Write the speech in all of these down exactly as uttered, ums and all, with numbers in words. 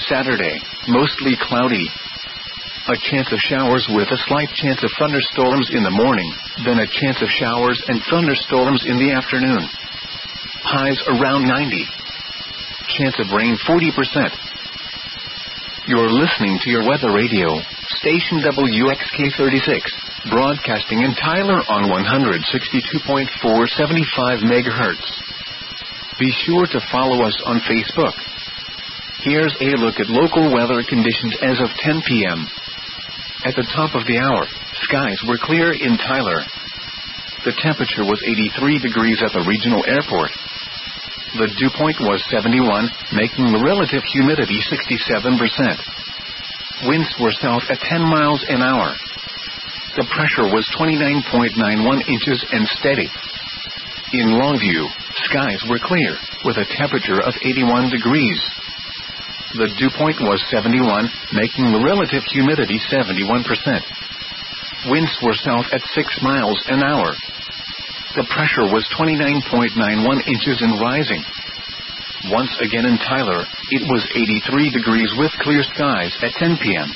Saturday, mostly cloudy. A chance of showers with a slight chance of thunderstorms in the morning, then a chance of showers and thunderstorms in the afternoon. Highs around ninety. Chance of rain forty percent. You're listening to your weather radio, station W X K thirty-six, broadcasting in Tyler on one sixty-two point four seventy-five megahertz. Be sure to follow us on Facebook. Here's a look at local weather conditions as of ten p.m. At the top of the hour, skies were clear in Tyler. The temperature was eighty-three degrees at the regional airport. The dew point was seventy-one, making the relative humidity sixty-seven percent. Winds were south at ten miles an hour. The pressure was twenty-nine point nine one inches and steady. In Longview, skies were clear, with a temperature of eighty-one degrees. The dew point was seventy-one, making the relative humidity seventy-one percent. Winds were south at six miles an hour. The pressure was twenty-nine point nine one inches and rising. Once again in Tyler, it was eighty-three degrees with clear skies at ten p.m.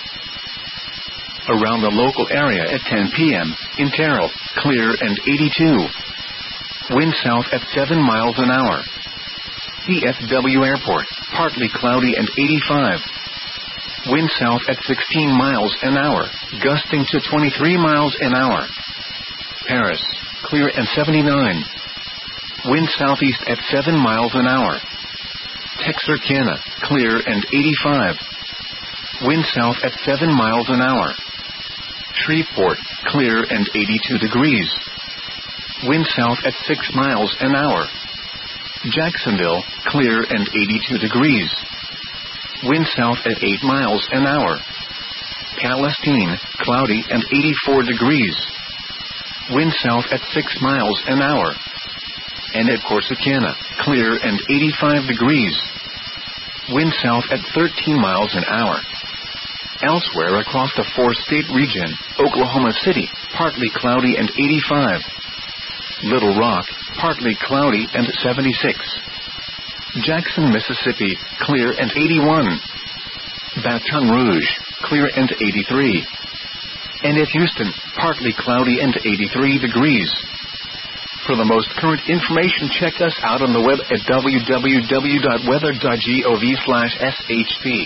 Around the local area at ten p.m., in Terrell, clear and eighty-two. Wind south at seven miles an hour. D F W Airport, partly cloudy and eighty-five. Wind south at sixteen miles an hour, gusting to twenty-three miles an hour. Paris, clear and seventy-nine. Wind southeast at seven miles an hour. Texarkana, clear and eighty-five. Wind south at seven miles an hour. Shreveport, clear and eighty-two degrees. Wind south at six miles an hour. Jacksonville, clear and eighty-two degrees. Wind south at eight miles an hour. Palestine, cloudy and eighty-four degrees. Wind south at six miles an hour. And at Corsicana, clear and eighty-five degrees. Wind south at thirteen miles an hour. Elsewhere across the four-state region, Oklahoma City, partly cloudy and eighty-five. Little Rock, partly cloudy and seventy-six. Jackson, Mississippi, clear and eighty-one. Baton Rouge, clear and eighty-three. And at Houston, partly cloudy and eighty-three degrees. For the most current information, check us out on the web at w w w dot weather dot gov slash s h p.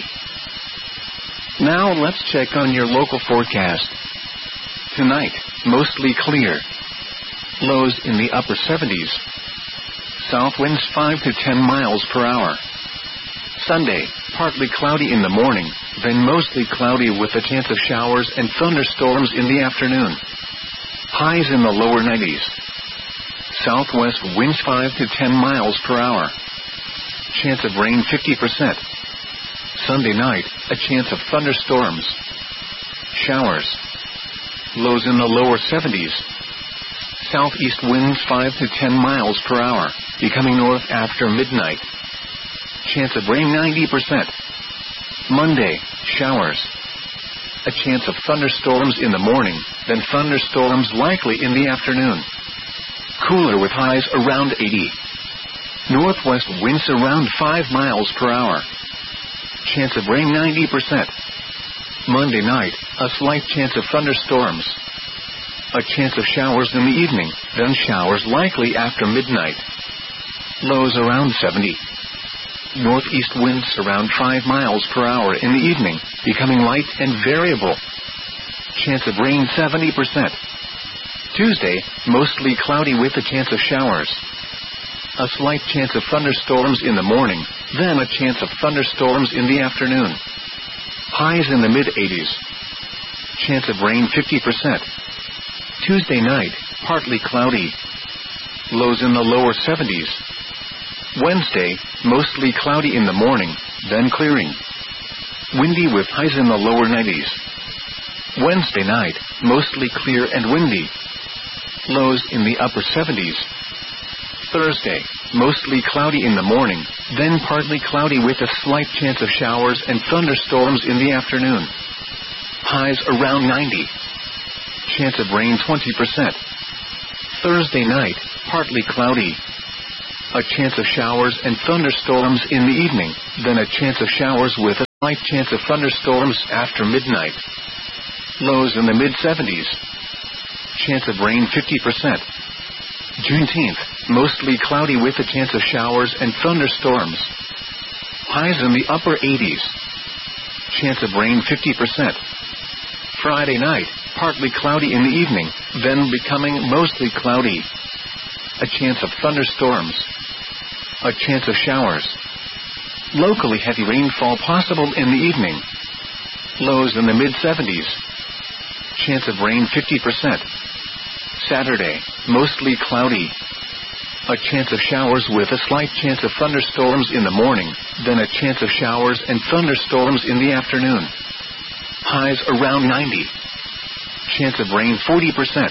Now let's check on your local forecast. Tonight, mostly clear. Lows in the upper seventies. South winds five to ten miles per hour. Sunday, partly cloudy in the morning, then mostly cloudy with a chance of showers and thunderstorms in the afternoon. Highs in the lower nineties. Southwest winds five to ten miles per hour. Chance of rain fifty percent. Sunday night, a chance of thunderstorms. Showers. Lows in the lower seventies. Southeast winds five to ten miles per hour, becoming north after midnight. Chance of rain ninety percent. Monday, showers. A chance of thunderstorms in the morning, then thunderstorms likely in the afternoon. Cooler with highs around eighty. Northwest winds around five miles per hour. Chance of rain ninety percent. Monday night, a slight chance of thunderstorms. A chance of showers in the evening, then showers likely after midnight. Lows around seventy. Northeast winds around five miles per hour in the evening, becoming light and variable. Chance of rain seventy percent. Tuesday, mostly cloudy with a chance of showers. A slight chance of thunderstorms in the morning, then a chance of thunderstorms in the afternoon. Highs in the mid-eighties. Chance of rain fifty percent. Tuesday night, partly cloudy. Lows in the lower seventies. Wednesday, mostly cloudy in the morning, then clearing. Windy with highs in the lower nineties. Wednesday night, mostly clear and windy. Lows in the upper seventies. Thursday, mostly cloudy in the morning, then partly cloudy with a slight chance of showers and thunderstorms in the afternoon. Highs around ninety. Chance of rain twenty percent. Thursday night, partly cloudy. A chance of showers and thunderstorms in the evening, then a chance of showers with a Slight chance of thunderstorms after midnight. Lows in the mid seventies. Chance of rain fifty percent. Juneteenth, mostly cloudy with a chance of showers and thunderstorms. Highs in the upper eighties. Chance of rain fifty percent. Friday night, partly cloudy in the evening, then becoming mostly cloudy. A chance of thunderstorms. A chance of showers. Locally heavy rainfall possible in the evening. Lows in the mid seventies. Chance of rain fifty percent. Saturday, mostly cloudy. A chance of showers with a slight chance of thunderstorms in the morning, then a chance of showers and thunderstorms in the afternoon. Highs around ninety. Chance of rain forty percent.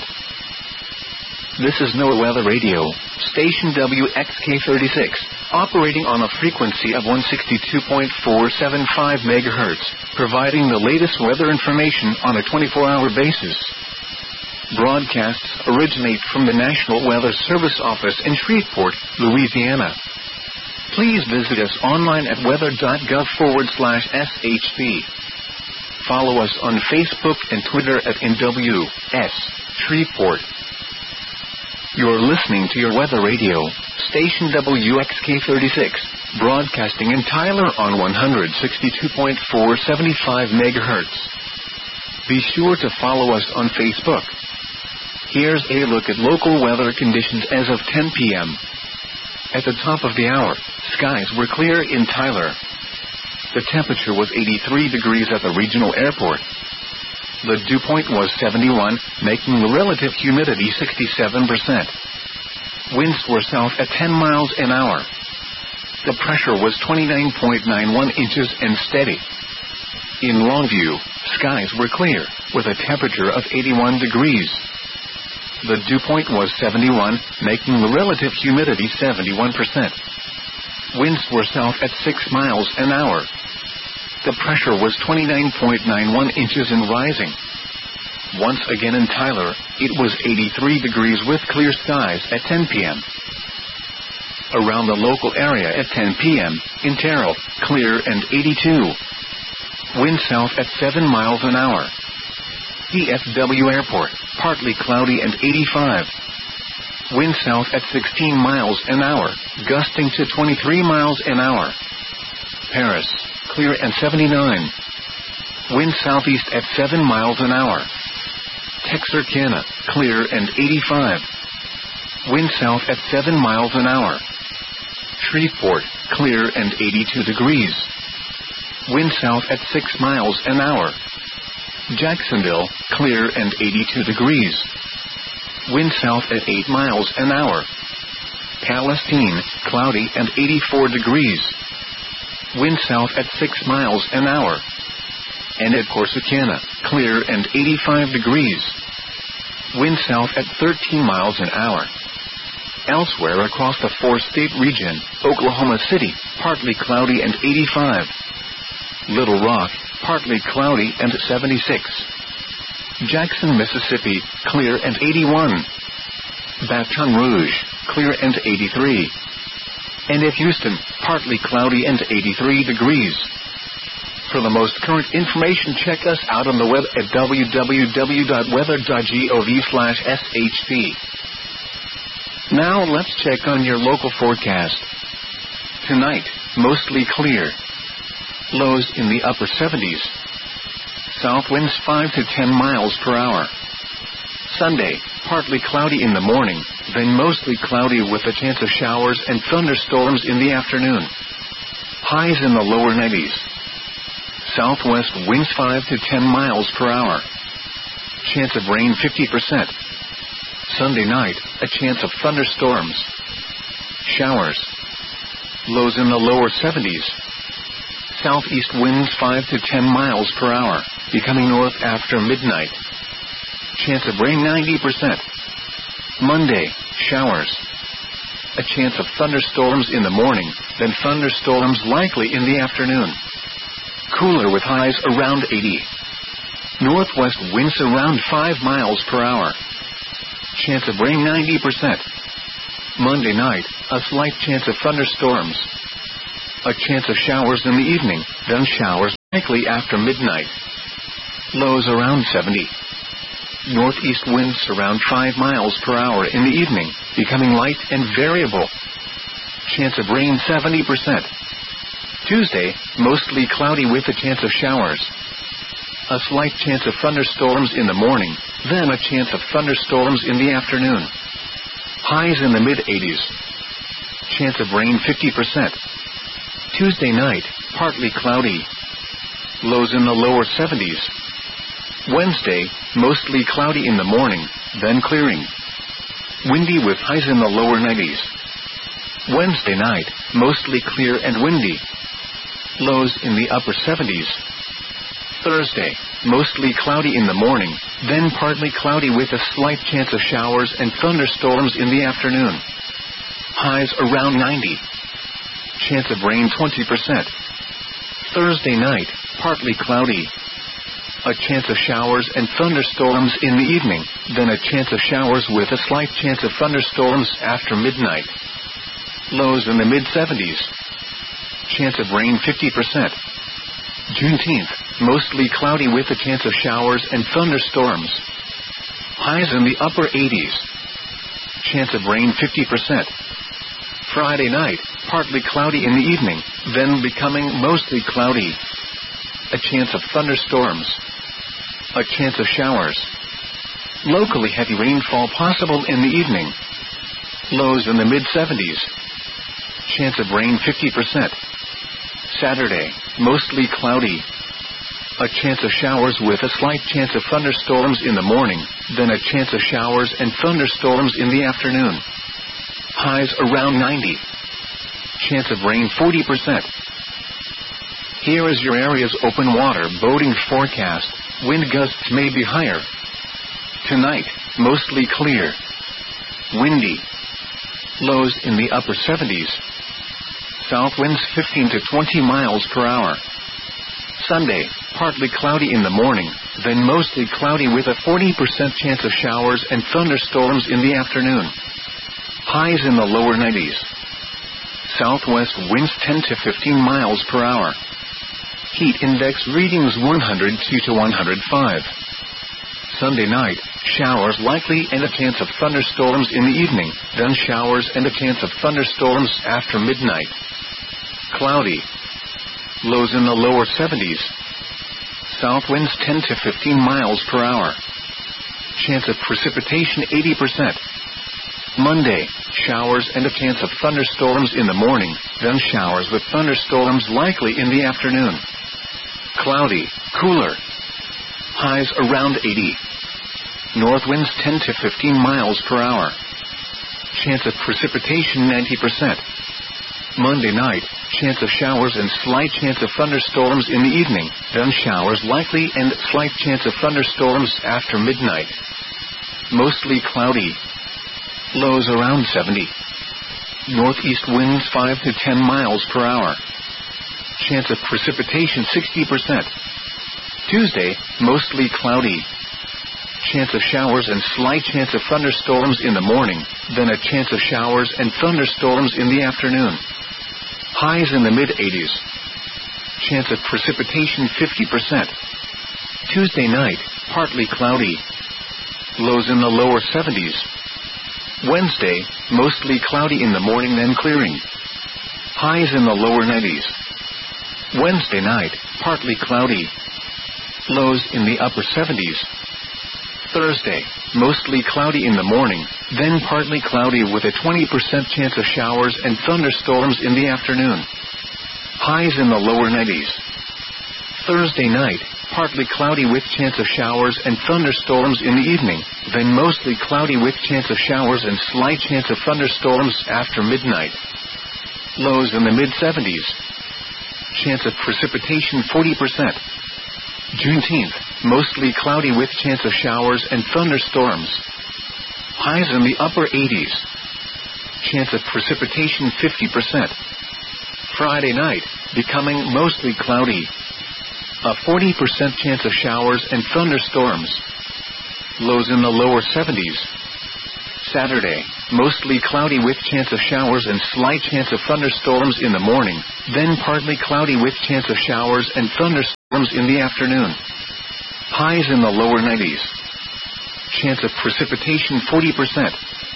This is NOAA Weather Radio, station W X K thirty-six, operating on a frequency of one sixty-two point four seven five megahertz, providing the latest weather information on a twenty-four hour basis. Broadcasts originate from the National Weather Service office in Shreveport, Louisiana. Please visit us online at weather.gov forward slash SHP. Follow us on Facebook and Twitter at N W S Shreveport. You're listening to your weather radio, station W X K thirty-six, broadcasting in Tyler on one sixty-two point four seven five megahertz. Be sure to follow us on Facebook. Here's a look at local weather conditions as of ten p.m. At the top of the hour, skies were clear in Tyler. The temperature was eighty-three degrees at the regional airport. The dew point was seventy-one, making the relative humidity sixty-seven percent. Winds were south at ten miles an hour. The pressure was twenty-nine point nine one inches and steady. In Longview, skies were clear, with a temperature of eighty-one degrees. The dew point was seventy-one, making the relative humidity seventy-one percent. Winds were south at six miles an hour. The pressure was twenty-nine point nine one inches and rising. Once again in Tyler, it was eighty-three degrees with clear skies at ten p.m. Around the local area at ten p.m., in Terrell, clear and eighty-two. Wind south at seven miles an hour. D F W Airport, partly cloudy and eighty-five. Wind south at sixteen miles an hour, gusting to twenty-three miles an hour. Paris, clear and seventy-nine. Wind southeast at seven miles an hour. Texarkana, clear and eighty-five. Wind south at seven miles an hour. Shreveport, clear and eighty-two degrees. Wind south at six miles an hour. Jacksonville, clear and eighty-two degrees. Wind south at eight miles an hour. Palestine, cloudy and eighty-four degrees. Wind south at six miles an hour. And at Corsicana, clear and eighty-five degrees. Wind south at thirteen miles an hour. Elsewhere across the four-state region, Oklahoma City, partly cloudy and eighty-five. Little Rock, partly cloudy and seventy-six. Jackson, Mississippi, clear and eighty-one. Baton Rouge, clear and eighty-three. And at Houston, partly cloudy and eighty-three degrees. For the most current information, check us out on the web at w w w dot weather dot gov slash S H P. Now let's check on your local forecast. Tonight, mostly clear. Lows in the upper seventies. South winds five to ten miles per hour. Sunday, partly cloudy in the morning, then mostly cloudy with a chance of showers and thunderstorms in the afternoon. Highs in the lower nineties. Southwest winds five to ten miles per hour. Chance of rain fifty percent. Sunday night, a chance of thunderstorms. Showers. Lows in the lower seventies. Southeast winds five to ten miles per hour, becoming north after midnight. Chance of rain ninety percent. Monday, showers. A chance of thunderstorms in the morning, then thunderstorms likely in the afternoon. Cooler with highs around eighty. Northwest winds around five miles per hour. Chance of rain ninety percent. Monday night, a slight chance of thunderstorms. A chance of showers in the evening, then showers likely after midnight. Lows around seventy. Northeast winds around five miles per hour in the evening, becoming light and variable. Chance of rain seventy percent. Tuesday, mostly cloudy with a chance of showers. A slight chance of thunderstorms in the morning, then a chance of thunderstorms in the afternoon. Highs in the mid-eighties. Chance of rain fifty percent. Tuesday night, partly cloudy. Lows in the lower seventies. Wednesday, mostly cloudy in the morning, then clearing. Windy with highs in the lower nineties. Wednesday night, mostly clear and windy. Lows in the upper seventies. Thursday, mostly cloudy in the morning, then partly cloudy with a slight chance of showers and thunderstorms in the afternoon. Highs around ninety. Chance of rain twenty percent. Thursday night, partly cloudy. A chance of showers and thunderstorms in the evening, then a chance of showers with a slight chance of thunderstorms after midnight. Lows in the mid-seventies. Chance of rain fifty percent. Juneteenth, mostly cloudy with a chance of showers and thunderstorms. Highs in the upper eighties. Chance of rain fifty percent. Friday night, partly cloudy in the evening, then becoming mostly cloudy. A chance of thunderstorms. A chance of showers. Locally heavy rainfall possible in the evening. Lows in the mid-seventies. Chance of rain fifty percent. Saturday, mostly cloudy. A chance of showers with a slight chance of thunderstorms in the morning, then a chance of showers and thunderstorms in the afternoon. Highs around ninety. Chance of rain forty percent. Here is your area's open water boating forecast. Wind gusts may be higher. Tonight, mostly clear. Windy. Lows in the upper seventies. South winds fifteen to twenty miles per hour. Sunday, partly cloudy in the morning, then mostly cloudy with a forty percent chance of showers and thunderstorms in the afternoon. Highs in the lower nineties. Southwest winds ten to fifteen miles per hour. Heat index readings one hundred two to one hundred five. Sunday night, showers likely and a chance of thunderstorms in the evening, then showers and a chance of thunderstorms after midnight. Cloudy. Lows in the lower seventies. South winds ten to fifteen miles per hour. Chance of precipitation eighty percent. Monday, showers and a chance of thunderstorms in the morning, then showers with thunderstorms likely in the afternoon. Cloudy, cooler. Highs around eighty. North winds ten to fifteen miles per hour. Chance of precipitation ninety percent. Monday night, chance of showers and slight chance of thunderstorms in the evening, then showers likely and slight chance of thunderstorms after midnight. Mostly cloudy. Lows around seventy. Northeast winds five to ten miles per hour. Chance of precipitation sixty percent. Tuesday, mostly cloudy. Chance of showers and slight chance of thunderstorms in the morning, then a chance of showers and thunderstorms in the afternoon. Highs in the mid-eighties. Chance of precipitation fifty percent. Tuesday night, partly cloudy. Lows in the lower seventies. Wednesday, mostly cloudy in the morning then clearing. Highs in the lower nineties. Wednesday night, partly cloudy. Lows in the upper seventies. Thursday, mostly cloudy in the morning, then partly cloudy with a twenty percent chance of showers and thunderstorms in the afternoon. Highs in the lower nineties. Thursday night, partly cloudy with chance of showers and thunderstorms in the evening, then mostly cloudy with chance of showers and slight chance of thunderstorms after midnight. Lows in the mid-seventies. Chance of precipitation forty percent. Juneteenth, mostly cloudy with chance of showers and thunderstorms. Highs in the upper eighties. Chance of precipitation fifty percent. Friday night, becoming mostly cloudy. A forty percent chance of showers and thunderstorms. Lows in the lower seventies. Saturday, mostly cloudy with chance of showers and slight chance of thunderstorms in the morning, then partly cloudy with chance of showers and thunderstorms in the afternoon. Highs in the lower nineties. Chance of precipitation forty percent.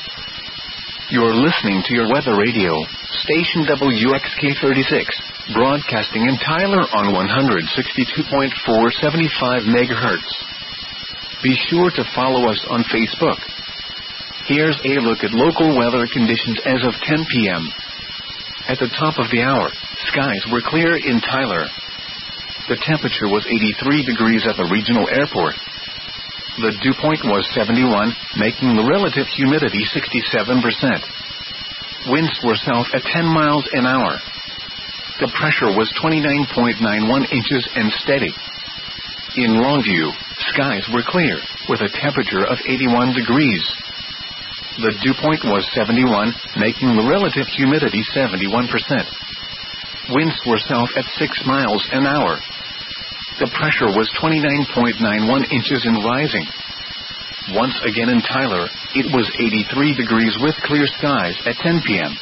You're listening to your weather radio, station W X K thirty-six, broadcasting in Tyler on one sixty-two point four seventy-five megahertz. Be sure to follow us on Facebook. Here's a look at local weather conditions as of ten p.m. At the top of the hour, skies were clear in Tyler. The temperature was eighty-three degrees at the regional airport. The dew point was seventy-one, making the relative humidity sixty-seven percent. Winds were south at ten miles an hour. The pressure was twenty-nine point nine one inches and steady. In Longview, skies were clear, with a temperature of eighty-one degrees. The dew point was seventy-one, making the relative humidity seventy-one percent. Winds were south at six miles an hour. The pressure was twenty-nine point nine one inches and rising. Once again in Tyler, it was eighty-three degrees with clear skies at ten p.m.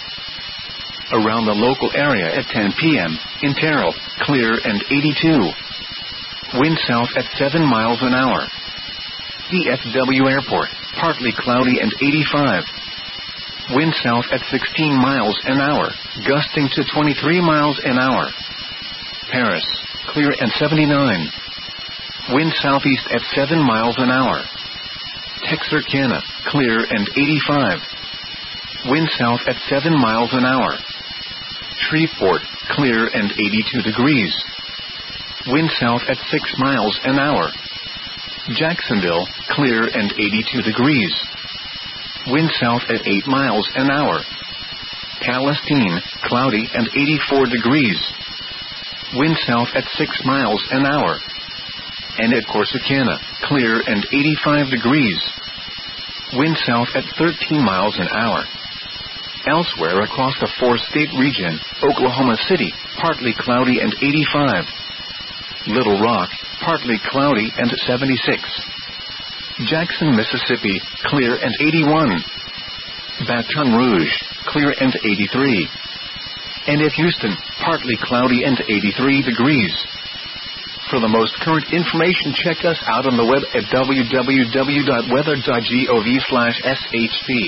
Around the local area at ten p.m., in Terrell, clear and eighty-two. Wind south at seven miles an hour. D F W Airport, partly cloudy and eighty-five. Wind south at sixteen miles an hour, gusting to twenty-three miles an hour. Paris, clear and seventy-nine. Wind southeast at seven miles an hour. Texarkana, clear and eighty-five. Wind south at seven miles an hour. Shreveport, clear and eighty-two degrees. Wind south at six miles an hour. Jacksonville, clear and eighty-two degrees. Wind south at eight miles an hour. Palestine, cloudy and eighty-four degrees. Wind south at six miles an hour. And at Corsicana, clear and eighty-five degrees. Wind south at thirteen miles an hour. Elsewhere across the four-state region, Oklahoma City, partly cloudy and eighty-five. Little Rock, partly cloudy and seventy-six. Jackson, Mississippi, clear and eighty-one. Baton Rouge, clear and eighty-three. And at Houston, partly cloudy and eighty-three degrees. For the most current information, check us out on the web at w w w dot weather dot gov slash s h p.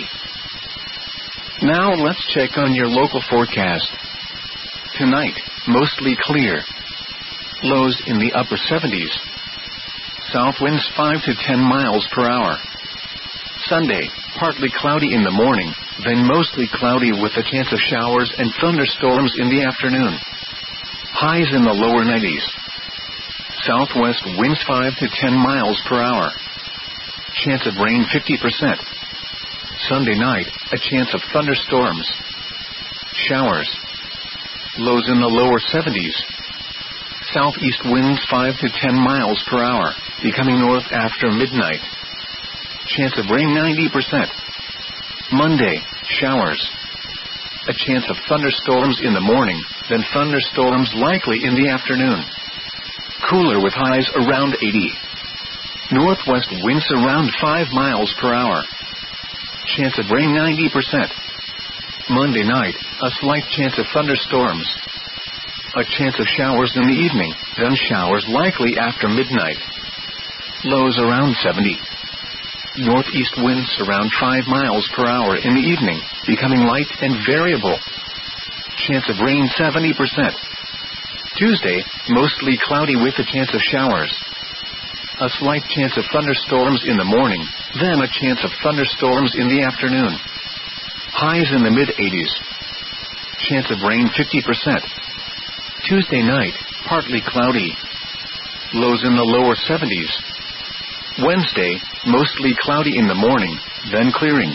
Now let's check on your local forecast. Tonight, mostly clear. Lows in the upper seventies. South winds five to ten miles per hour. Sunday, partly cloudy in the morning, then mostly cloudy with a chance of showers and thunderstorms in the afternoon. Highs in the lower nineties. Southwest winds five to ten miles per hour. Chance of rain fifty percent. Sunday night, a chance of thunderstorms. Showers. Lows in the lower seventies. Southeast winds five to ten miles per hour, becoming north after midnight. Chance of rain ninety percent. Monday, showers. A chance of thunderstorms in the morning, then thunderstorms likely in the afternoon. Cooler with highs around eighty. Northwest winds around five miles per hour. Chance of rain ninety percent. Monday night, a slight chance of thunderstorms. A chance of showers in the evening, then showers likely after midnight. Lows around seventy. Northeast winds around five miles per hour in the evening, becoming light and variable. Chance of rain seventy percent. Tuesday, mostly cloudy with a chance of showers. A slight chance of thunderstorms in the morning, then a chance of thunderstorms in the afternoon. Highs in the mid-eighties. Chance of rain fifty percent. Tuesday night, partly cloudy. Lows in the lower seventies. Wednesday, mostly cloudy in the morning, then clearing.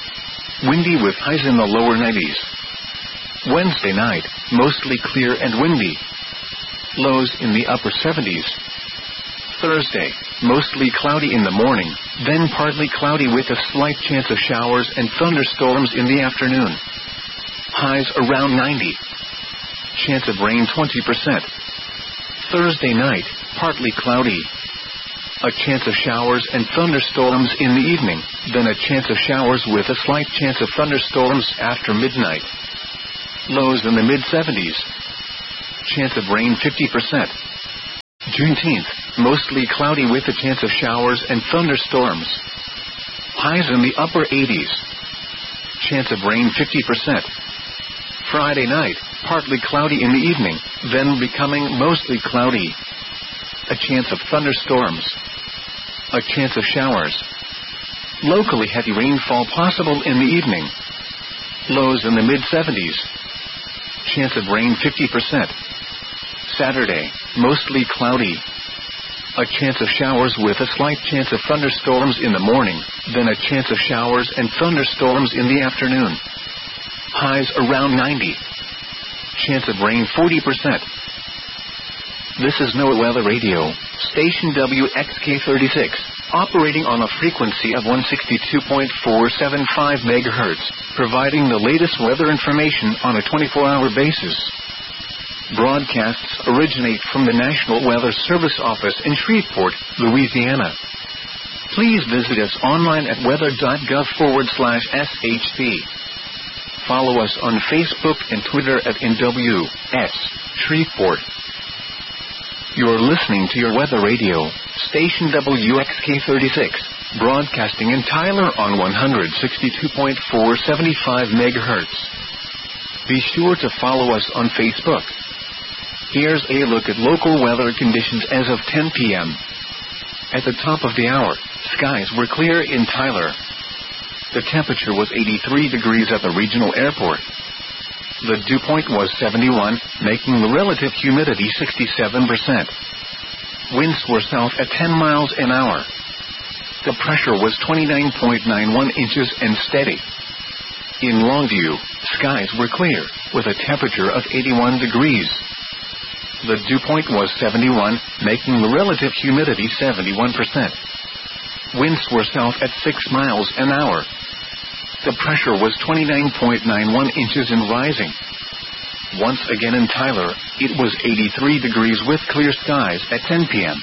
Windy with highs in the lower nineties. Wednesday night, mostly clear and windy. Lows in the upper seventies. Thursday, mostly cloudy in the morning, then partly cloudy with a slight chance of showers and thunderstorms in the afternoon. Highs around ninety. Chance of rain twenty percent. Thursday night, partly cloudy. A chance of showers and thunderstorms in the evening, then a chance of showers with a slight chance of thunderstorms after midnight. Lows in the mid seventies. Chance of rain fifty percent. Juneteenth, mostly cloudy with a chance of showers and thunderstorms. Highs in the upper eighties. Chance of rain fifty percent. Friday night, partly cloudy in the evening, then becoming mostly cloudy. A chance of thunderstorms. A chance of showers. Locally heavy rainfall possible in the evening. Lows in the mid seventies. Chance of rain fifty percent. Saturday, mostly cloudy. A chance of showers with a slight chance of thunderstorms in the morning, then a chance of showers and thunderstorms in the afternoon. Highs around ninety. Chance of rain forty percent. This is NOAA Weather Radio, station W X K thirty-six, operating on a frequency of one sixty-two point four seven five megahertz, providing the latest weather information on a twenty-four hour basis. Broadcasts originate from the National Weather Service office in Shreveport, Louisiana. Please visit us online at weather.gov forward slash SHP. Follow us on Facebook and Twitter at N W S Shreveport. You're listening to your weather radio, station W X K thirty-six, broadcasting in Tyler on one sixty-two point four seven five megahertz. Be sure to follow us on Facebook. Here's a look at local weather conditions as of ten p.m. At the top of the hour, skies were clear in Tyler. The temperature was eighty-three degrees at the regional airport. The dew point was seventy-one, making the relative humidity sixty-seven percent. Winds were south at ten miles an hour. The pressure was twenty-nine point nine one inches and steady. In Longview, skies were clear, with a temperature of eighty-one degrees. The dew point was seventy-one, making the relative humidity seventy-one percent. Winds were south at six miles an hour. The pressure was twenty-nine point nine one inches and rising. Once again in Tyler, it was eighty-three degrees with clear skies at ten p.m.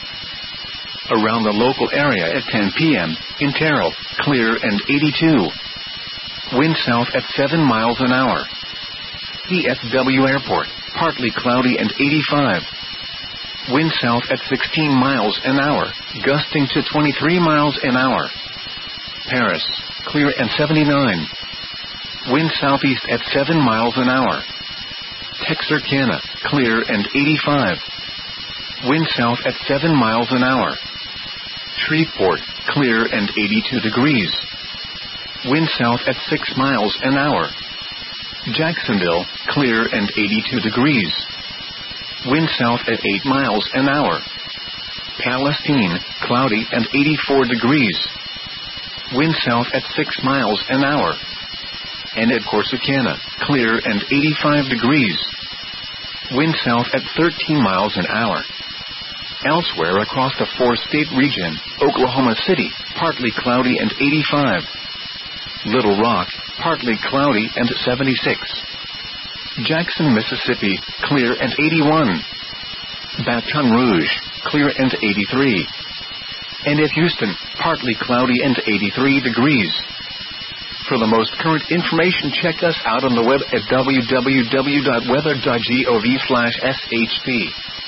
Around the local area at ten p.m., in Terrell, clear and eighty-two. Wind south at seven miles an hour. E S W Airport, partly cloudy and eighty-five. Wind south at sixteen miles an hour, gusting to twenty-three miles an hour. Paris, clear and seventy-nine. Wind southeast at seven miles an hour. Texarkana, clear and eighty-five. Wind south at seven miles an hour. Shreveport, clear and eighty-two degrees. Wind south at six miles an hour. Jacksonville, clear and eighty-two degrees. Wind south at eight miles an hour. Palestine, cloudy and eighty-four degrees. Wind south at six miles an hour. And at Corsicana, clear and eighty-five degrees. Wind south at thirteen miles an hour. Elsewhere across the four-state region, Oklahoma City, partly cloudy and eighty-five. Little Rock, partly cloudy and seventy-six. Jackson, Mississippi, clear and eighty-one. Baton Rouge, clear and eighty-three. And at Houston, partly cloudy and eighty-three degrees. For the most current information, check us out on the web at w w w dot weather dot gov slash S H P.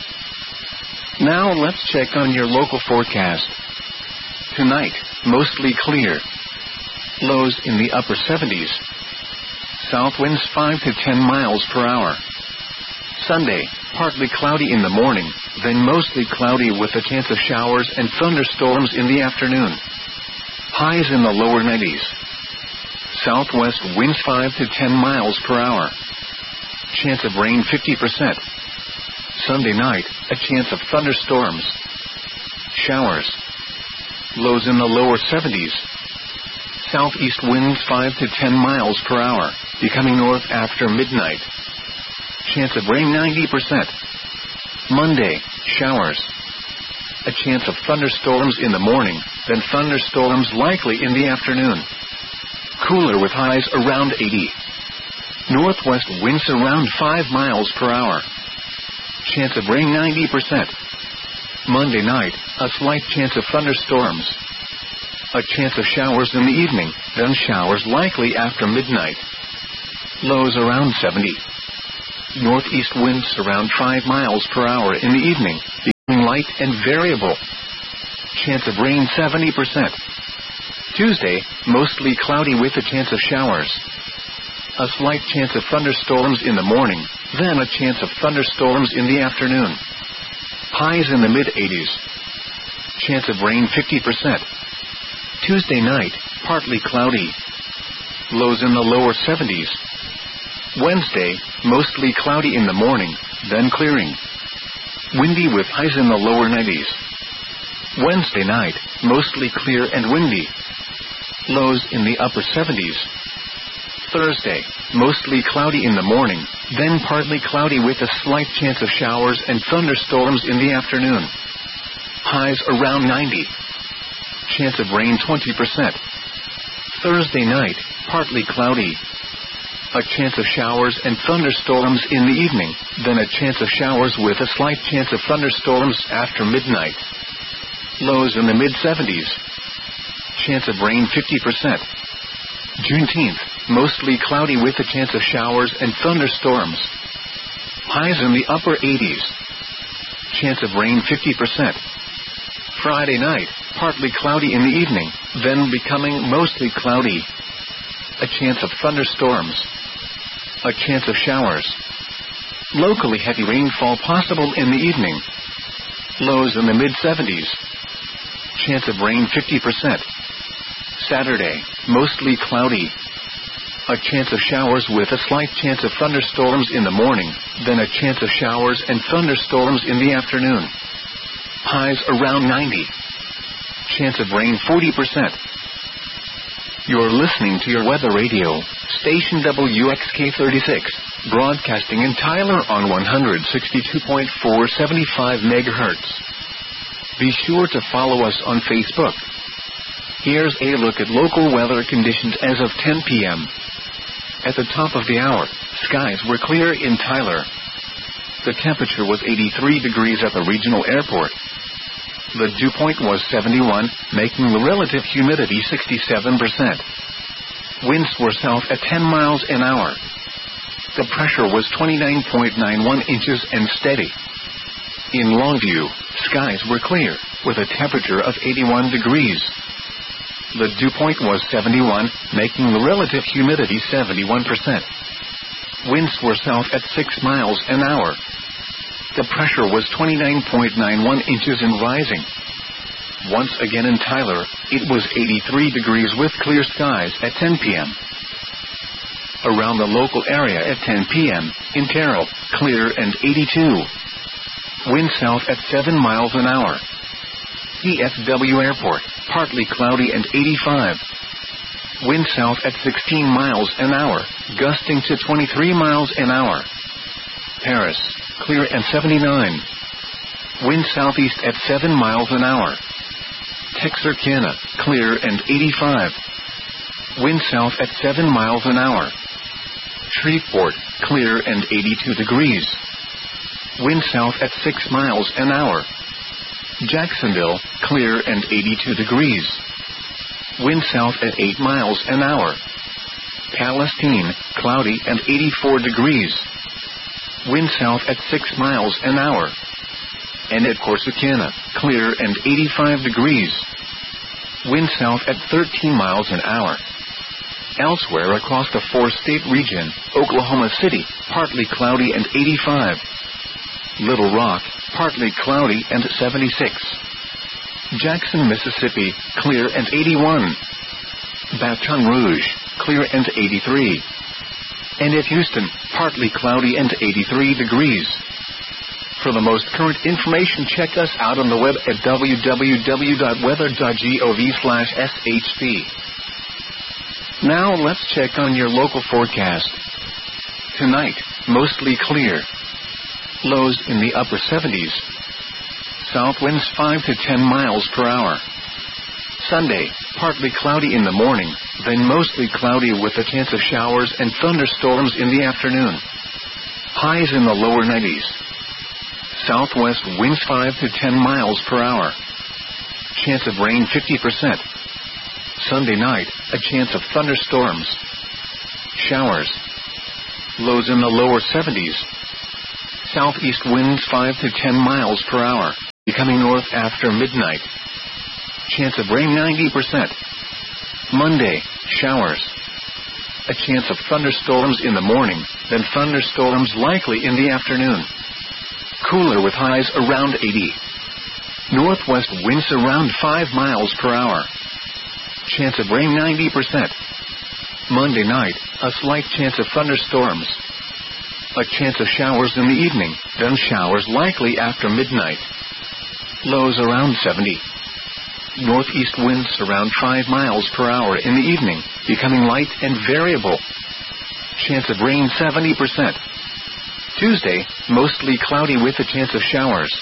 Now let's check on your local forecast. Tonight, mostly clear. Lows in the upper seventies. South winds five to ten miles per hour. Sunday, partly cloudy in the morning, then mostly cloudy with a chance of showers and thunderstorms in the afternoon. Highs in the lower nineties. Southwest winds five to ten miles per hour. Chance of rain fifty percent. Sunday night, a chance of thunderstorms. Showers. Lows in the lower seventies. Southeast winds five to ten miles per hour, becoming north after midnight. Chance of rain ninety percent. Monday, showers. A chance of thunderstorms in the morning, then thunderstorms likely in the afternoon. Cooler with highs around eighty. Northwest winds around five miles per hour. Chance of rain ninety percent. Monday night, a slight chance of thunderstorms. A chance of showers in the evening, then showers likely after midnight. Lows around seventy. Northeast winds around five miles per hour in the evening, becoming light and variable. Chance of rain seventy percent. Tuesday, mostly cloudy with a chance of showers. A slight chance of thunderstorms in the morning, then a chance of thunderstorms in the afternoon. Highs in the mid-eighties. Chance of rain fifty percent. Tuesday night, partly cloudy. Lows in the lower seventies. Wednesday, mostly cloudy in the morning, then clearing. Windy with highs in the lower nineties. Wednesday night, mostly clear and windy. Lows in the upper seventies. Thursday, mostly cloudy in the morning, then partly cloudy with a slight chance of showers and thunderstorms in the afternoon. Highs around ninety. Chance of rain twenty percent. Thursday night, partly cloudy. A chance of showers and thunderstorms in the evening, then a chance of showers with a slight chance of thunderstorms after midnight. Lows in the mid-seventies. Chance of rain fifty percent. Juneteenth, mostly cloudy with a chance of showers and thunderstorms. Highs in the upper eighties. Chance of rain fifty percent. Friday night, partly cloudy in the evening, then becoming mostly cloudy. A chance of thunderstorms. A chance of showers. Locally heavy rainfall possible in the evening. Lows in the mid-seventies. Chance of rain fifty percent. Saturday, mostly cloudy. A chance of showers with a slight chance of thunderstorms in the morning, then a chance of showers and thunderstorms in the afternoon. Highs around ninety. Chance of rain forty percent. You're listening to your weather radio, station W X K thirty-six, broadcasting in Tyler on one sixty-two point four seventy-five megahertz. Be sure to follow us on Facebook. Here's a look at local weather conditions as of ten p.m. At the top of the hour, skies were clear in Tyler. The temperature was eighty-three degrees at the regional airport. The dew point was seventy-one, making the relative humidity sixty-seven percent. Winds were south at ten miles an hour. The pressure was twenty-nine point nine one inches and steady. In Longview, skies were clear, with a temperature of eighty-one degrees. The dew point was seventy-one, making the relative humidity seventy-one percent. Winds were south at six miles an hour. The pressure was twenty-nine point nine one inches and rising. Once again in Tyler, it was eighty-three degrees with clear skies at ten p.m. Around the local area at ten p.m., in Terrell, clear and eighty-two. Wind south at seven miles an hour. D F W Airport, partly cloudy and eighty-five. Wind south at sixteen miles an hour, gusting to twenty-three miles an hour. Paris, clear and seventy-nine. Wind southeast at seven miles an hour. Texarkana, clear and eighty-five. Wind south at seven miles an hour. Shreveport, clear and eighty-two degrees. Wind south at six miles an hour. Jacksonville, clear and eighty-two degrees. Wind south at eight miles an hour. Palestine, cloudy and eighty-four degrees. Wind south at six miles an hour. And at Corsicana, clear and eighty-five degrees. Wind south at thirteen miles an hour. Elsewhere across the four-state region, Oklahoma City, partly cloudy and eighty-five. Little Rock, partly cloudy and seventy-six. Jackson, Mississippi, clear and eighty-one. Baton Rouge, clear and eighty-three. And at Houston, partly cloudy and eighty-three degrees. For the most current information, check us out on the web at w w w dot weather dot gov slash s h p. Now let's check on your local forecast. Tonight, mostly clear. Lows in the upper seventies. South winds five to ten miles per hour. Sunday, partly cloudy in the morning, then mostly cloudy with a chance of showers and thunderstorms in the afternoon. Highs in the lower nineties. Southwest winds five to ten miles per hour. Chance of rain fifty percent. Sunday night, a chance of thunderstorms. Showers. Lows in the lower seventies. Southeast winds five to ten miles per hour, becoming north after midnight. Chance of rain ninety percent. Monday, showers. A chance of thunderstorms in the morning, then thunderstorms likely in the afternoon. Cooler with highs around eighty. Northwest winds around five miles per hour. Chance of rain ninety percent. Monday night, a slight chance of thunderstorms. A chance of showers in the evening, then showers likely after midnight. Lows around seventy. Northeast winds around five miles per hour in the evening, becoming light and variable. Chance of rain seventy percent. Tuesday, mostly cloudy with a chance of showers.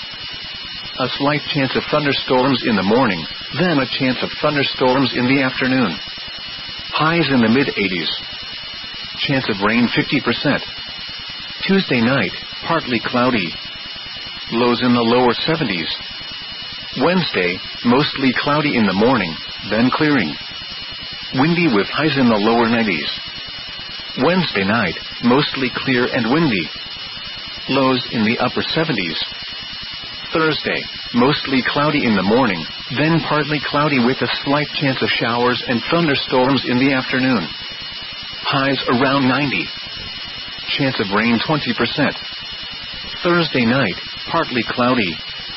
A slight chance of thunderstorms in the morning, then a chance of thunderstorms in the afternoon. Highs in the mid-eighties. Chance of rain fifty percent. Tuesday night, partly cloudy. Lows in the lower seventies. Wednesday, mostly cloudy in the morning, then clearing. Windy with highs in the lower nineties. Wednesday night, mostly clear and windy. Lows in the upper seventies. Thursday, mostly cloudy in the morning, then partly cloudy with a slight chance of showers and thunderstorms in the afternoon. Highs around ninety. Chance of rain twenty percent. Thursday night, partly cloudy.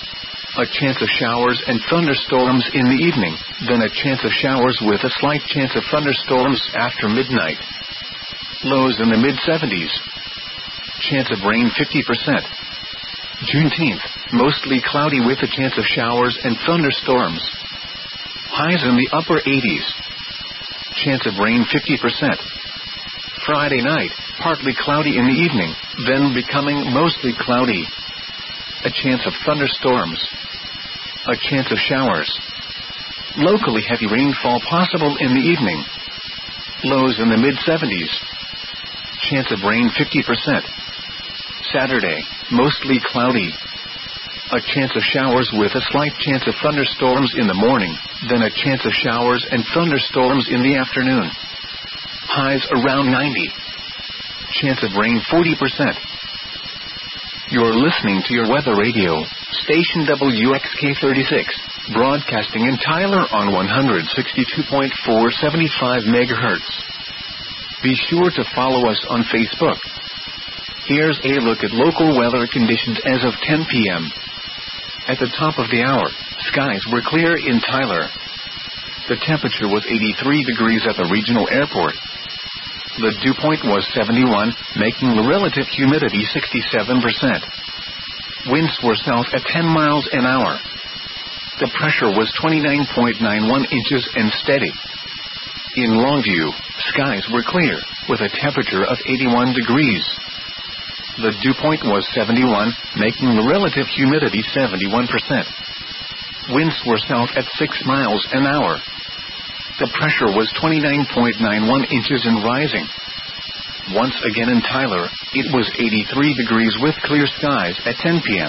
A chance of showers and thunderstorms in the evening, then a chance of showers with a slight chance of thunderstorms after midnight. Lows in the mid-seventies. Chance of rain fifty percent. Juneteenth, mostly cloudy with a chance of showers and thunderstorms. Highs in the upper eighties. Chance of rain fifty percent. Friday night, partly cloudy in the evening, then becoming mostly cloudy. A chance of thunderstorms. A chance of showers. Locally heavy rainfall possible in the evening. Lows in the mid-seventies. Chance of rain fifty percent. Saturday, mostly cloudy. A chance of showers with a slight chance of thunderstorms in the morning, then a chance of showers and thunderstorms in the afternoon. Highs around ninety. Chance of rain forty percent. You're listening to your weather radio, station W X K thirty-six, broadcasting in Tyler on one sixty-two point four seventy-five megahertz. Be sure to follow us on Facebook. Here's a look at local weather conditions as of ten p.m. At the top of the hour, skies were clear in Tyler. The temperature was eighty-three degrees at the regional airport. The dew point was seventy-one, making the relative humidity sixty-seven percent. Winds were south at ten miles an hour. The pressure was twenty-nine point nine one inches and steady. In Longview, skies were clear, with a temperature of eighty-one degrees. The dew point was seventy-one, making the relative humidity seventy-one percent. Winds were south at six miles an hour. The pressure was twenty-nine point nine one inches and rising. Once again in Tyler, it was eighty-three degrees with clear skies at ten p.m.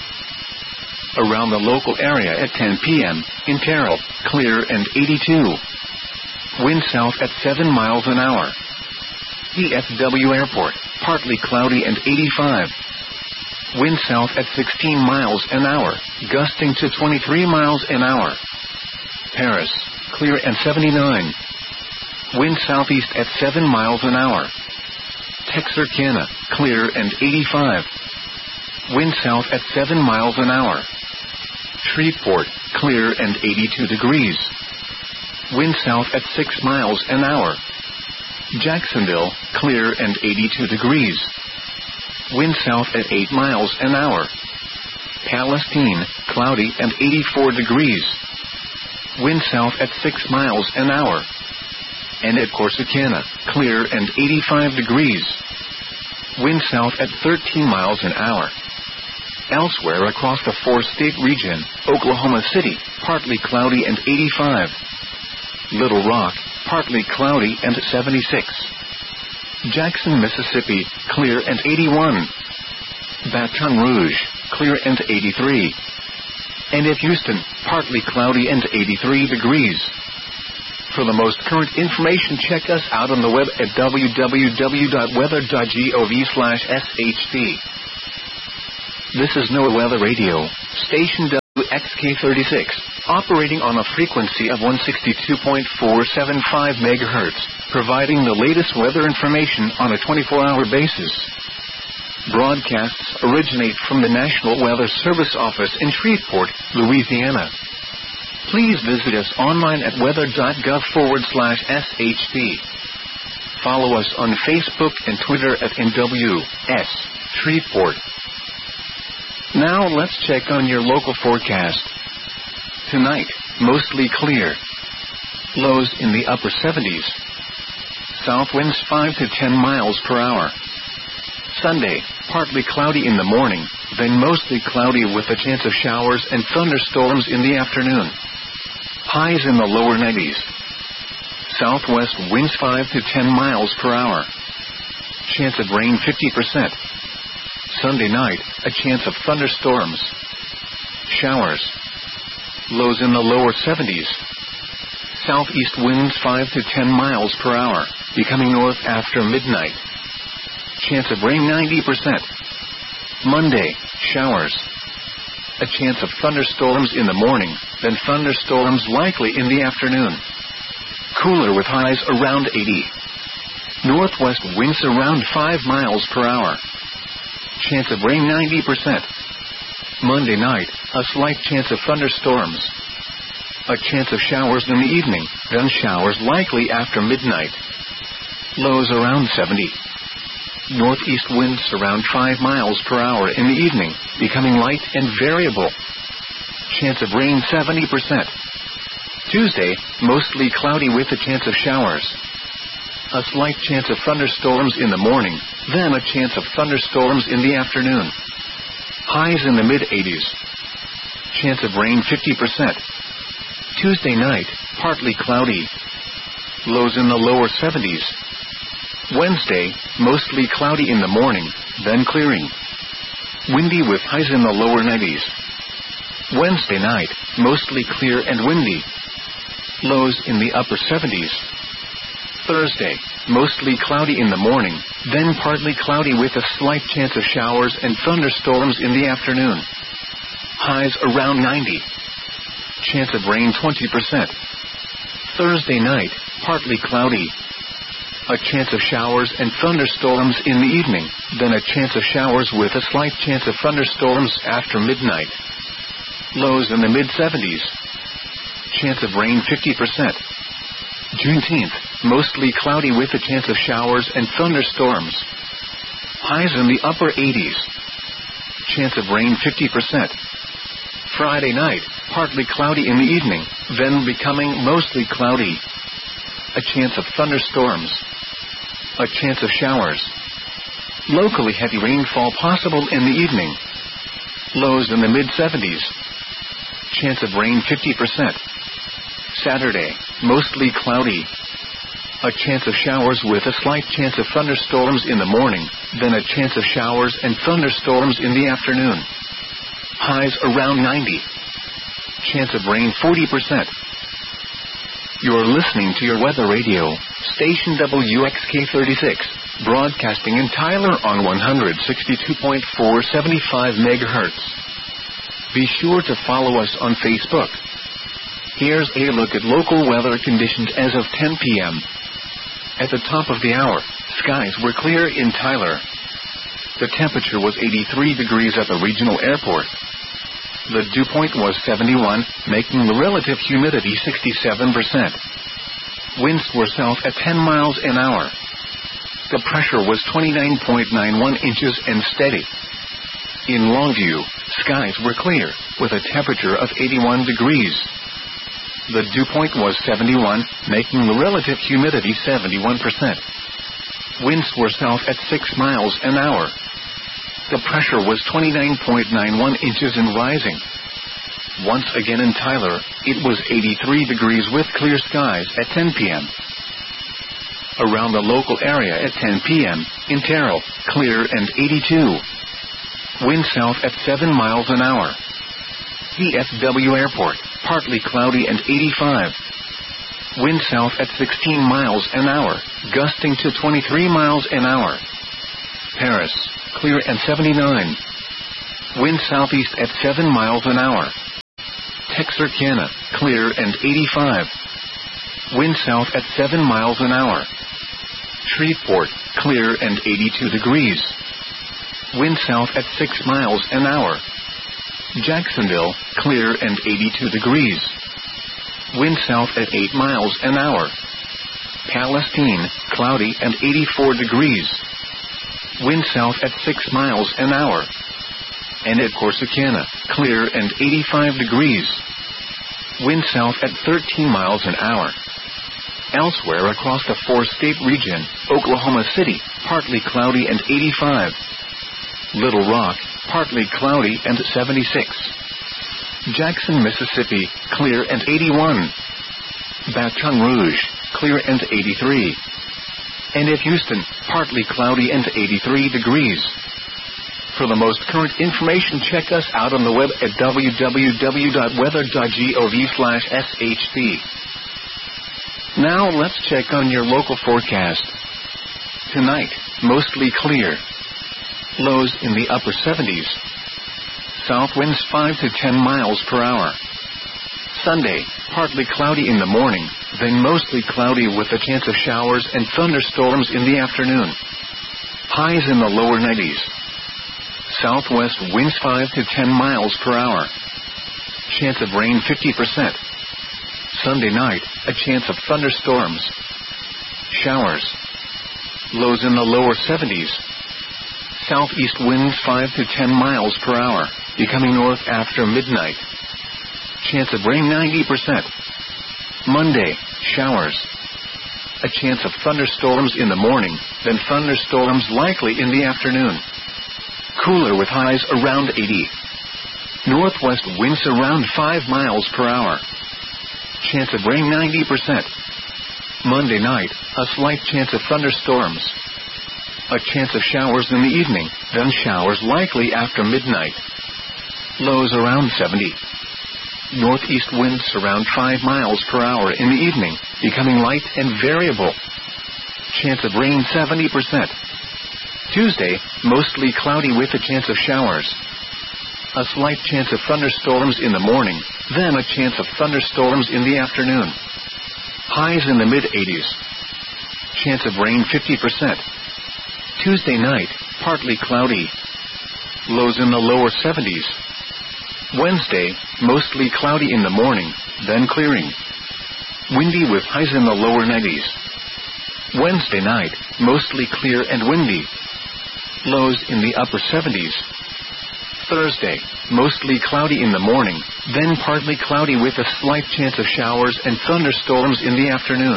Around the local area at ten p.m., in Terrell, clear and eighty-two. Wind south at seven miles an hour. D F W Airport, partly cloudy and eighty-five. Wind south at sixteen miles an hour, gusting to twenty-three miles an hour. Paris, clear and seventy-nine. Wind southeast at seven miles an hour. Texarkana, clear and eighty-five. Wind south at seven miles an hour. Shreveport, clear and eighty-two degrees. Wind south at six miles an hour. Jacksonville, clear and eighty-two degrees. Wind south at eight miles an hour. Palestine, cloudy and eighty-four degrees. Wind south at six miles an hour. And at Corsicana, clear and eighty-five degrees. Wind south at thirteen miles an hour. Elsewhere across the four-state region, Oklahoma City, partly cloudy and eighty-five. Little Rock, partly cloudy and seventy-six. Jackson, Mississippi, clear and eighty-one. Baton Rouge, clear and eighty-three. And at Houston, partly cloudy and eighty-three degrees. For the most current information, check us out on the web at w w w dot weather dot gov slash s h p. This is NOAA Weather Radio, station W X K thirty-six, operating on a frequency of one sixty-two point four seven five megahertz, providing the latest weather information on a twenty-four hour basis. Broadcasts originate from the National Weather Service office in Shreveport, Louisiana. Please visit us online at weather dot gov forward slash s h p. Follow us on Facebook and Twitter at N W S Shreveport. Now let's check on your local forecast. Tonight, mostly clear. Lows in the upper seventies. South winds five to ten miles per hour. Sunday, partly cloudy in the morning, then mostly cloudy with a chance of showers and thunderstorms in the afternoon. Highs in the lower nineties. Southwest winds five to ten miles per hour. Chance of rain fifty percent. Sunday night, a chance of thunderstorms. Showers. Lows in the lower seventies. Southeast winds five to ten miles per hour, becoming north after midnight. Chance of rain ninety percent. Monday, showers. A chance of thunderstorms in the morning, then thunderstorms likely in the afternoon. Cooler with highs around eighty. Northwest winds around five miles per hour. Chance of rain ninety percent. Monday night, a slight chance of thunderstorms. A chance of showers in the evening, then showers likely after midnight. Lows around seventy. Northeast winds around five miles per hour in the evening, becoming light and variable. Chance of rain seventy percent. Tuesday, mostly cloudy with a chance of showers. A slight chance of thunderstorms in the morning, then a chance of thunderstorms in the afternoon. Highs in the mid-eighties. Chance of rain fifty percent. Tuesday night, partly cloudy. Lows in the lower seventies. Wednesday, mostly cloudy in the morning, then clearing. Windy with highs in the lower nineties. Wednesday night, mostly clear and windy. Lows in the upper seventies. Thursday, mostly cloudy in the morning, then partly cloudy with a slight chance of showers and thunderstorms in the afternoon. Highs around ninety. Chance of rain twenty percent. Thursday night, partly cloudy. A chance of showers and thunderstorms in the evening, then a chance of showers with a slight chance of thunderstorms after midnight. Lows in the mid-seventies. Chance of rain fifty percent. Juneteenth, mostly cloudy with a chance of showers and thunderstorms. Highs in the upper eighties. Chance of rain fifty percent. Friday night, partly cloudy in the evening, then becoming mostly cloudy. A chance of thunderstorms. A chance of showers. Locally heavy rainfall possible in the evening. Lows in the mid-seventies. Chance of rain fifty percent. Saturday, mostly cloudy. A chance of showers with a slight chance of thunderstorms in the morning, then a chance of showers and thunderstorms in the afternoon. Highs around ninety. Chance of rain forty percent. You're listening to your weather radio, station W X K thirty-six, broadcasting in Tyler on one sixty-two point four seven five megahertz. Be sure to follow us on Facebook. Here's a look at local weather conditions as of ten p.m. At the top of the hour, skies were clear in Tyler. The temperature was eighty-three degrees at the regional airport. The dew point was seventy-one, making the relative humidity sixty-seven percent. Winds were south at ten miles an hour. The pressure was twenty-nine point nine one inches and steady. In Longview, skies were clear, with a temperature of eighty-one degrees. The dew point was seventy-one, making the relative humidity seventy-one percent. Winds were south at six miles an hour. The pressure was twenty-nine point nine one inches and rising. Once again in Tyler, it was eighty-three degrees with clear skies at ten p.m. Around the local area at ten p.m., in Terrell, clear and eighty-two. Wind south at seven miles an hour. D F W Airport, partly cloudy and eighty-five. Wind south at sixteen miles an hour, gusting to twenty-three miles an hour. Paris, clear and seventy-nine. Wind southeast at seven miles an hour. Texarkana, clear and eighty-five. Wind south at seven miles an hour. Shreveport, clear and eighty-two degrees. Wind south at six miles an hour. Jacksonville, clear and eighty-two degrees. Wind south at eight miles an hour. Palestine, cloudy and eighty-four degrees. Wind south at six miles an hour. And at Corsicana, clear and eighty-five degrees. Wind south at thirteen miles an hour. Elsewhere across the four-state region, Oklahoma City, partly cloudy and eighty-five. Little Rock, partly cloudy and seventy-six. Jackson, Mississippi, clear and eighty-one. Baton Rouge, clear and eighty-three. And at Houston, partly cloudy and eighty-three degrees. For the most current information, check us out on the web at w w w dot weather dot gov slash s h c. Now let's check on your local forecast. Tonight, mostly clear. Lows in the upper seventies. South winds five to ten miles per hour. Sunday, partly cloudy in the morning, then mostly cloudy with a chance of showers and thunderstorms in the afternoon. Highs in the lower nineties. Southwest winds five to ten miles per hour. Chance of rain fifty percent. Sunday night, a chance of thunderstorms. Showers. Lows in the lower seventies. Southeast winds five to ten miles per hour, becoming north after midnight. Chance of rain ninety percent. Monday, showers. A chance of thunderstorms in the morning, then thunderstorms likely in the afternoon. Cooler with highs around eighty. Northwest winds around five miles per hour. Chance of rain ninety percent. Monday night, a slight chance of thunderstorms. A chance of showers in the evening, then showers likely after midnight. Lows around seventy. Northeast winds around five miles per hour in the evening, becoming light and variable. Chance of rain seventy percent. Tuesday, mostly cloudy with a chance of showers. A slight chance of thunderstorms in the morning, then a chance of thunderstorms in the afternoon. Highs in the mid-eighties. Chance of rain fifty percent. Tuesday night, partly cloudy. Lows in the lower seventies. Wednesday, mostly cloudy in the morning, then clearing. Windy with highs in the lower nineties. Wednesday night, mostly clear and windy. Lows in the upper seventies. Thursday, mostly cloudy in the morning, then partly cloudy with a slight chance of showers and thunderstorms in the afternoon.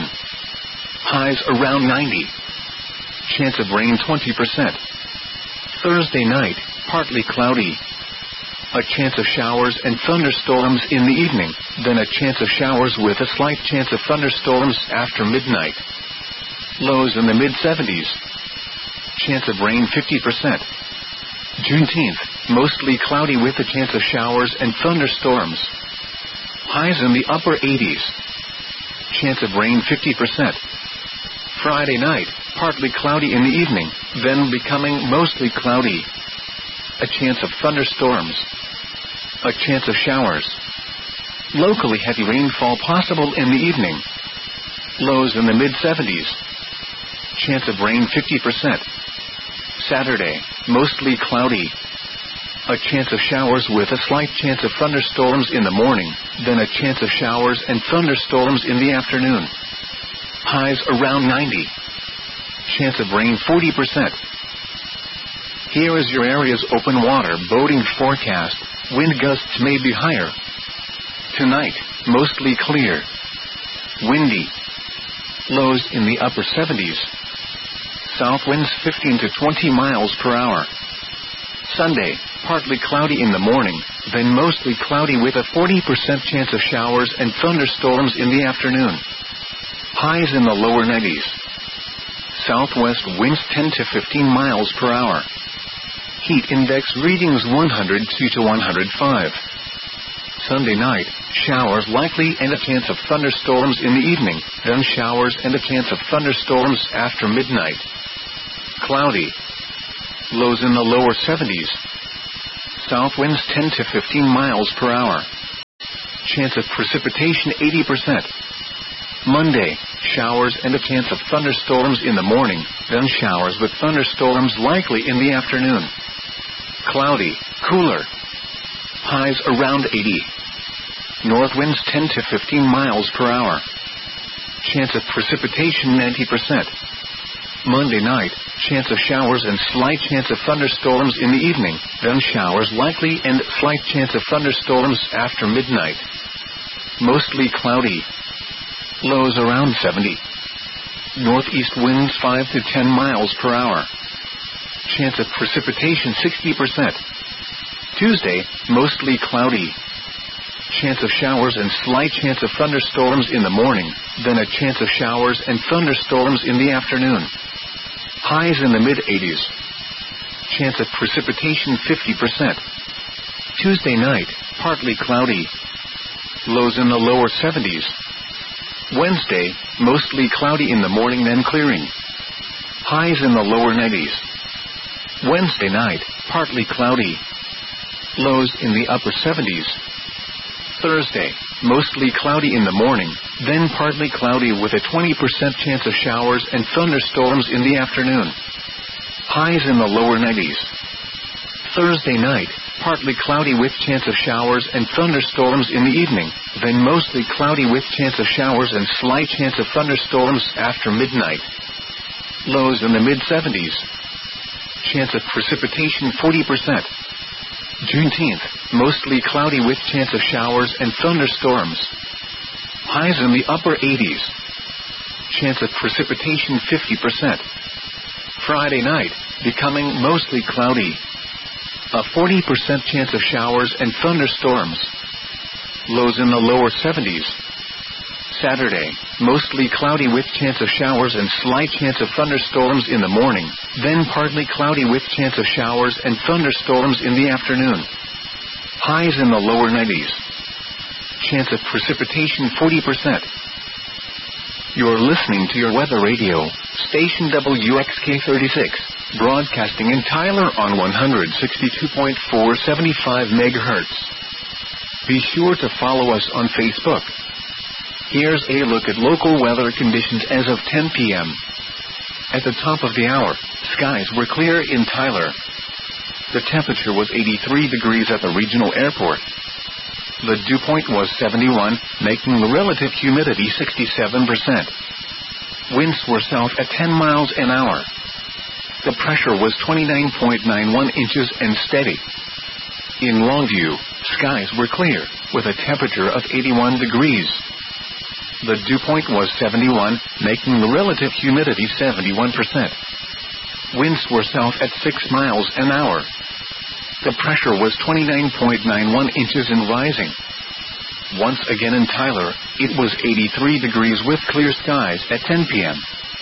Highs around ninety. Chance of rain twenty percent. Thursday night, partly cloudy. A chance of showers and thunderstorms in the evening, then a chance of showers with a slight chance of thunderstorms after midnight. Lows in the mid-seventies. Chance of rain fifty percent. Juneteenth, mostly cloudy with a chance of showers and thunderstorms. Highs in the upper eighties. Chance of rain fifty percent. Friday night, partly cloudy in the evening, then becoming mostly cloudy. A chance of thunderstorms. A chance of showers. Locally heavy rainfall possible in the evening. Lows in the mid-seventies. Chance of rain fifty percent. Saturday, mostly cloudy. A chance of showers with a slight chance of thunderstorms in the morning, then a chance of showers and thunderstorms in the afternoon. Highs around ninety. Chance of rain forty percent. Here is your area's open water boating forecast. Wind gusts may be higher. Tonight, mostly clear. Windy. Lows in the upper seventies. South winds fifteen to twenty miles per hour. Sunday, partly cloudy in the morning, then mostly cloudy with a forty percent chance of showers and thunderstorms in the afternoon. Highs in the lower nineties. Southwest winds ten to fifteen miles per hour. heat index readings one hundred two to one hundred five. Sunday night, showers likely and a chance of thunderstorms in the evening, then showers and a chance of thunderstorms after midnight. Cloudy. Lows in the lower seventies. South winds ten to fifteen miles per hour. Chance of precipitation eighty percent. Monday, showers and a chance of thunderstorms in the morning, then showers with thunderstorms likely in the afternoon. Cloudy, cooler. Highs around eighty. North winds ten to fifteen miles per hour. Chance of precipitation ninety percent. Monday night, chance of showers and slight chance of thunderstorms in the evening, then showers likely and slight chance of thunderstorms after midnight. Mostly cloudy. Lows around seventy. Northeast winds five to ten miles per hour. Chance of precipitation sixty percent. Tuesday, mostly cloudy. Chance of showers and slight chance of thunderstorms in the morning, then a chance of showers and thunderstorms in the afternoon. Highs in the mid-eighties. Chance of precipitation fifty percent. Tuesday night, partly cloudy. Lows in the lower seventies. Wednesday, mostly cloudy in the morning then clearing. Highs in the lower nineties. Wednesday night, partly cloudy. Lows in the upper seventies. Thursday, mostly cloudy in the morning, then partly cloudy with a twenty percent chance of showers and thunderstorms in the afternoon. Highs in the lower nineties. Thursday night, partly cloudy with chance of showers and thunderstorms in the evening, then mostly cloudy with chance of showers and slight chance of thunderstorms after midnight. Lows in the mid-seventies. Chance of precipitation forty percent. Juneteenth, mostly cloudy with chance of showers and thunderstorms. Highs in the upper eighties. Chance of precipitation fifty percent. Friday night, becoming mostly cloudy. A forty percent chance of showers and thunderstorms. Lows in the lower seventies. Saturday, mostly cloudy with chance of showers and slight chance of thunderstorms in the morning, then partly cloudy with chance of showers and thunderstorms in the afternoon. Highs in the lower nineties. Chance of precipitation forty percent. You're listening to your weather radio, station W X K thirty-six, broadcasting in Tyler on one sixty-two point four seventy-five megahertz. Be sure to follow us on Facebook. Here's a look at local weather conditions as of ten p.m. At the top of the hour, skies were clear in Tyler. The temperature was eighty-three degrees at the regional airport. The dew point was seventy-one, making the relative humidity sixty-seven percent. Winds were south at ten miles an hour. The pressure was twenty-nine point nine one inches and steady. In Longview, skies were clear, with a temperature of eighty-one degrees. The dew point was seventy-one, making the relative humidity seventy-one percent. Winds were south at six miles an hour. The pressure was twenty-nine point nine one inches and rising. Once again in Tyler, it was eighty-three degrees with clear skies at ten p.m.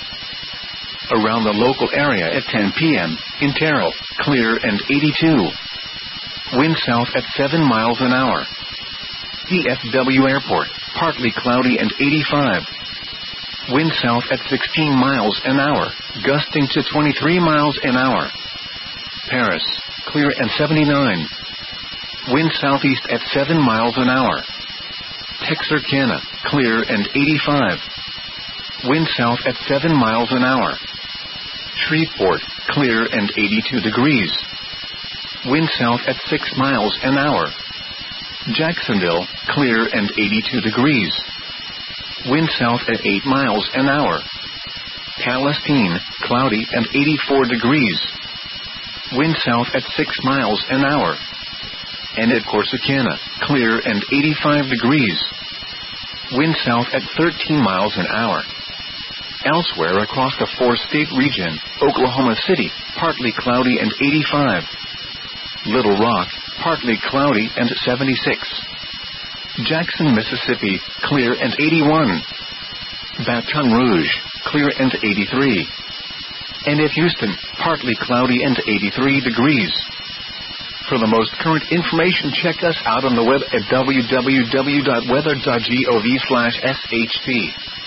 Around the local area at ten p.m., in Terrell, clear and eighty-two. Wind south at seven miles an hour. D F W Airport, partly cloudy and eighty-five. Wind south at sixteen miles an hour, gusting to twenty-three miles an hour. Paris, clear and seventy-nine. Wind southeast at seven miles an hour. Texarkana, clear and eighty-five. Wind south at seven miles an hour. Shreveport, clear and eighty-two degrees. Wind south at six miles an hour. Jacksonville, clear and eighty-two degrees. Wind south at eight miles an hour. Palestine, cloudy and eighty-four degrees. Wind south at six miles an hour. And at Corsicana, clear and eighty-five degrees. Wind south at thirteen miles an hour. Elsewhere across the four-state region, Oklahoma City, partly cloudy and eighty-five. Little Rock, partly cloudy and seventy-six. Jackson, Mississippi, clear and eighty-one. Baton Rouge, clear and eighty-three. And at Houston, partly cloudy and eighty-three degrees. For the most current information, check us out on the web at w w w dot weather dot gov slash s h p.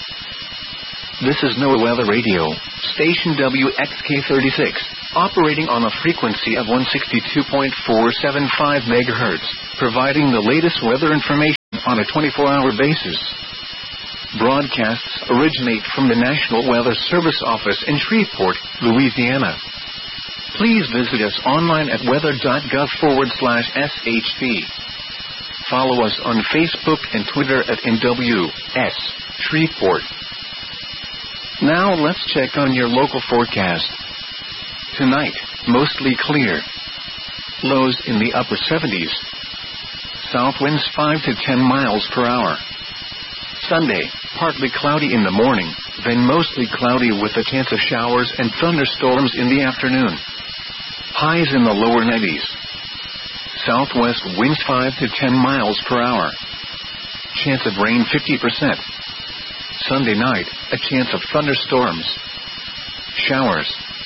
This is NOAA Weather Radio, station W X K thirty-six, operating on a frequency of one sixty-two point four seven five megahertz, providing the latest weather information on a twenty-four hour basis. Broadcasts originate from the National Weather Service office in Shreveport, Louisiana. Please visit us online at weather.gov forward slash SHP. Follow us on Facebook and Twitter at N W S Shreveport. Now let's check on your local forecast. Tonight, mostly clear. Lows in the upper seventies. South winds five to ten miles per hour. Sunday, partly cloudy in the morning, then mostly cloudy with a chance of showers and thunderstorms in the afternoon. Highs in the lower nineties. Southwest winds five to ten miles per hour. Chance of rain fifty percent. Sunday night, a chance of thunderstorms. Showers.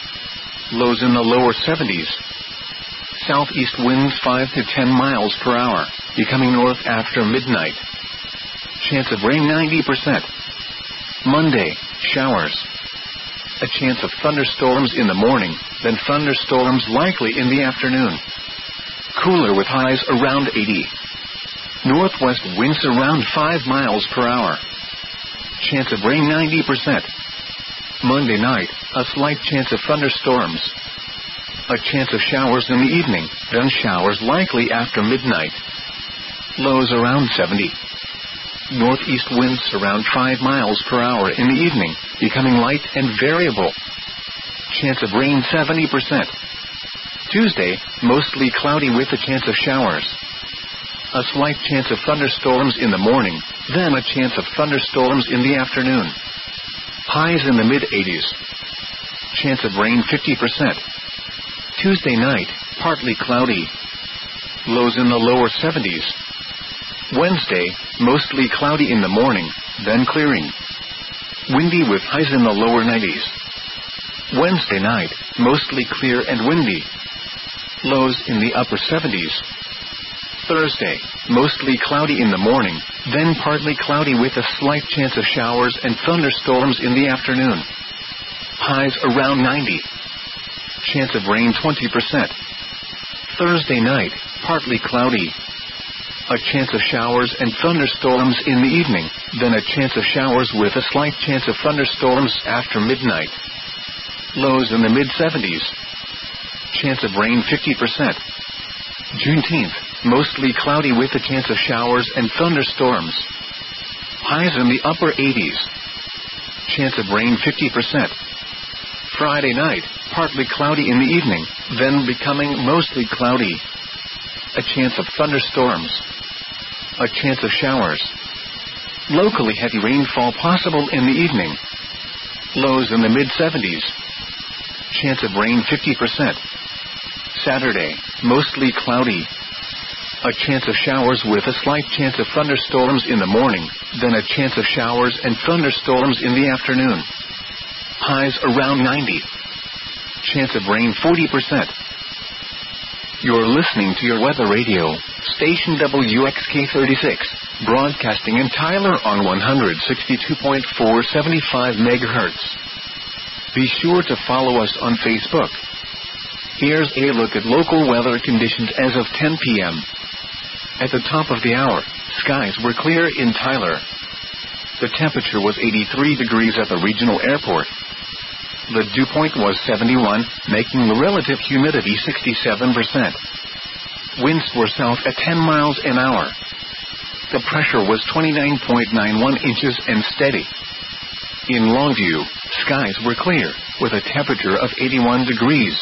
Lows in the lower seventies. Southeast winds five to ten miles per hour, becoming north after midnight. Chance of rain ninety percent. Monday, showers. A chance of thunderstorms in the morning, then thunderstorms likely in the afternoon. Cooler with highs around eighty. Northwest winds around five miles per hour. Chance of rain ninety percent. Monday night, a slight chance of thunderstorms. A chance of showers in the evening, then showers likely after midnight. Lows around seventy. Northeast winds around five miles per hour in the evening, becoming light and variable. Chance of rain seventy percent. Tuesday, mostly cloudy with a chance of showers. A slight chance of thunderstorms in the morning, then a chance of thunderstorms in the afternoon. Highs in the mid-eighties. Chance of rain fifty percent. Tuesday night, partly cloudy. Lows in the lower seventies. Wednesday, mostly cloudy in the morning, then clearing. Windy with highs in the lower nineties. Wednesday night, mostly clear and windy. Lows in the upper seventies. Thursday, mostly cloudy in the morning, then partly cloudy with a slight chance of showers and thunderstorms in the afternoon. Highs around ninety. Chance of rain twenty percent. Thursday night, partly cloudy. A chance of showers and thunderstorms in the evening, then a chance of showers with a slight chance of thunderstorms after midnight. Lows in the mid-seventies. Chance of rain fifty percent. Juneteenth, mostly cloudy with a chance of showers and thunderstorms. Highs in the upper eighties. Chance of rain fifty percent. Friday night, partly cloudy in the evening, then becoming mostly cloudy. A chance of thunderstorms. A chance of showers. Locally heavy rainfall possible in the evening. Lows in the mid-seventies. Chance of rain fifty percent. Saturday, mostly cloudy. A chance of showers with a slight chance of thunderstorms in the morning, then a chance of showers and thunderstorms in the afternoon. Highs around ninety. Chance of rain forty percent. You're listening to your weather radio, station W X K thirty-six, broadcasting in Tyler on one sixty-two point four seven five megahertz. Be sure to follow us on Facebook. Here's a look at local weather conditions as of ten p.m. At the top of the hour, skies were clear in Tyler. The temperature was eighty-three degrees at the regional airport. The dew point was seventy-one, making the relative humidity sixty-seven percent. Winds were south at ten miles an hour. The pressure was twenty-nine point nine one inches and steady. In Longview, skies were clear, with a temperature of eighty-one degrees.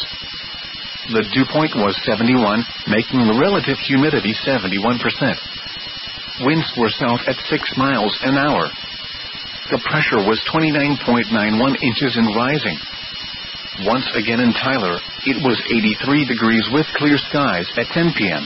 The dew point was seventy-one, making the relative humidity seventy-one percent. Winds were south at six miles an hour. The pressure was twenty-nine point nine one inches and rising. Once again in Tyler, it was eighty-three degrees with clear skies at ten p.m.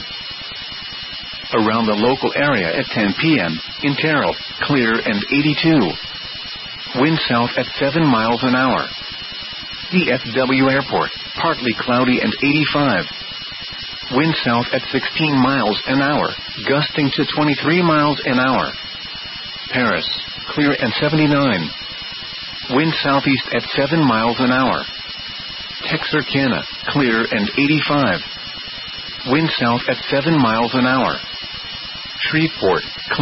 Around the local area at ten p.m., in Terrell, clear and eighty-two. Wind south at seven miles an hour. D F W Airport, partly cloudy and eighty-five. Wind south at sixteen miles an hour, gusting to twenty-three miles an hour. Paris, clear and seventy-nine. Wind southeast at seven miles an hour. Texarkana, clear and eighty-five. Wind south at seven miles an hour. Shreveport,